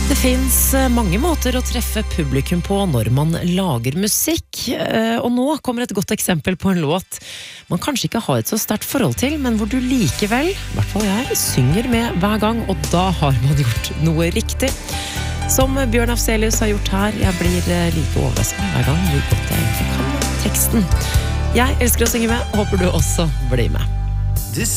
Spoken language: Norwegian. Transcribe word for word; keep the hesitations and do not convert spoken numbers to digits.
Det finns mange måter å treffe publikum på når man lager musikk, og nå kommer et godt eksempel på en låt man kanskje ikke har et så sterkt forhold til, men hvor du likevel, i hvert fall jeg, synger med hver gang, og da har man gjort noe riktig. Som Bjørn Afzelius har gjort her, jeg blir like overrasket hver gang hvor godt jeg egentlig kan teksten. Jeg elsker å synge med, håper du også blir med.